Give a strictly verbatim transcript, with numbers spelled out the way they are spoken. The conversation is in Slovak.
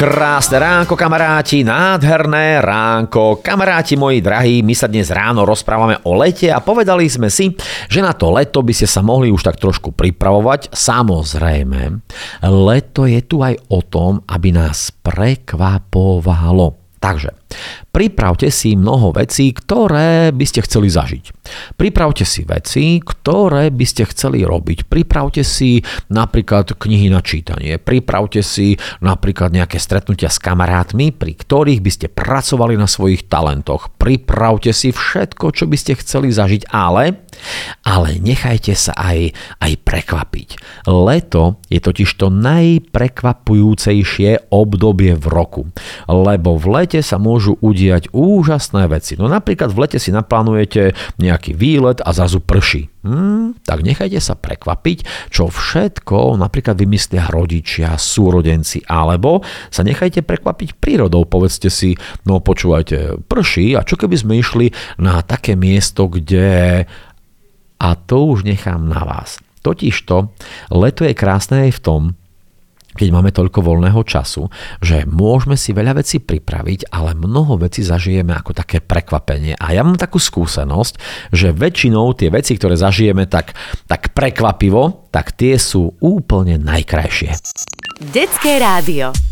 Krásne ránko, kamaráti, nádherné ránko. Kamaráti moji drahí, my sa dnes ráno rozprávame o lete a povedali sme si, že na to leto by ste sa mohli už tak trošku pripravovať. Samozrejme, leto je tu aj o tom, aby nás prekvapovalo. Takže pripravte si mnoho vecí, ktoré by ste chceli zažiť. Pripravte si veci, ktoré by ste chceli robiť. Pripravte si napríklad knihy na čítanie. Pripravte si napríklad nejaké stretnutia s kamarátmi, pri ktorých by ste pracovali na svojich talentoch. Pripravte si všetko, čo by ste chceli zažiť, ale, ale nechajte sa aj, aj prekvapiť. Leto je totiž to najprekvapujúcejšie obdobie v roku, lebo v lete sa môžu udiať úžasné veci. No napríklad v lete si naplánujete nejaký výlet a zrazu prší. Hmm, tak nechajte sa prekvapiť, čo všetko napríklad vymyslia rodičia, súrodenci, alebo sa nechajte prekvapiť prírodou. Povedzte si, no počúvajte, prší a čo keby sme išli na také miesto, kde... A to už nechám na vás. Totižto leto je krásne aj v tom, keď máme toľko voľného času, že môžeme si veľa vecí pripraviť, ale mnoho vecí zažijeme ako také prekvapenie. A ja mám takú skúsenosť, že väčšinou tie veci, ktoré zažijeme tak, tak prekvapivo, tak tie sú úplne najkrajšie. Detské rádio.